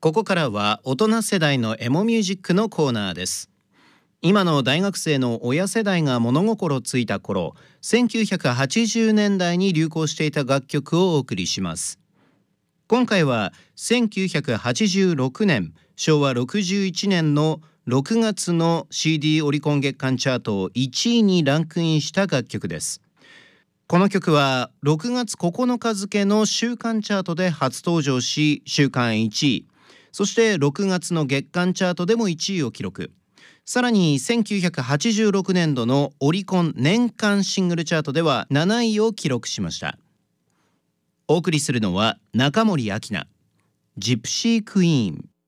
ここからは大人世代のエモミュージックのコーナーです。今の大学生の親世代が物心ついた頃、1980年代に流行していた楽曲をお送りします。今回は1986年、昭和61年の6月の CD オリコン月間チャート1位にランクインした楽曲です。この曲は6月9日付の週間チャートで初登場し、週間1位、そして6月の月間チャートでも1位を記録。さらに1986年度のオリコン年間シングルチャートでは7位を記録しました。お送りするのは中森明菜、ジプシークイーン。